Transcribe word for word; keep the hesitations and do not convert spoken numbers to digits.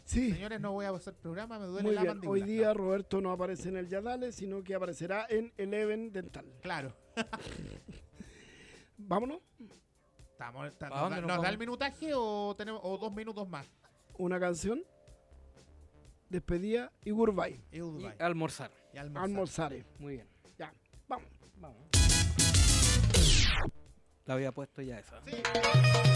Sí. Señores, no voy a hacer programa, me duele Muy la bien, mandíbula. hoy día Roberto no aparece en el Yadale, sino que aparecerá en Eleven Dental. Claro. Vámonos. Estamos, está- ¿Pa ¿Nos, dónde da, nos nos da vamos? el minutaje o tenemos o dos minutos más? Una canción. Despedida y goodbye. Y Y Uruguay. almorzar. Y almorzar. Almorzare. Muy bien. Ya, vamos. Vamos. La había puesto ya esa. Sí.